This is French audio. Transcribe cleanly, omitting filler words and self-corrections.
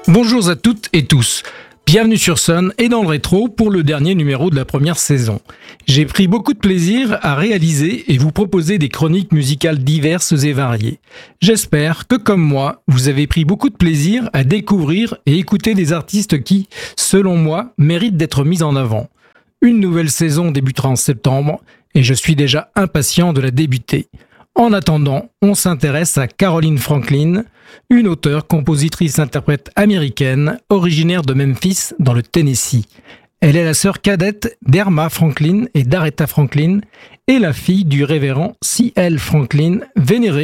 Bonjour à toutes et tous. Bienvenue sur Sun et dans le rétro pour le dernier numéro de la première saison. J'ai pris beaucoup de plaisir à réaliser et vous proposer des chroniques musicales diverses et variées. J'espère que comme moi, vous avez pris beaucoup de plaisir à découvrir et écouter des artistes qui, selon moi, méritent d'être mis en avant. Une nouvelle saison débutera en septembre et je suis déjà impatient de la débuter. En attendant, on s'intéresse à Caroline Franklin, une auteure, compositrice, interprète américaine, originaire de Memphis, dans le Tennessee. Elle est la sœur cadette d'Erma Franklin et d'Aretha Franklin et la fille du révérend C.L. Franklin, vénéré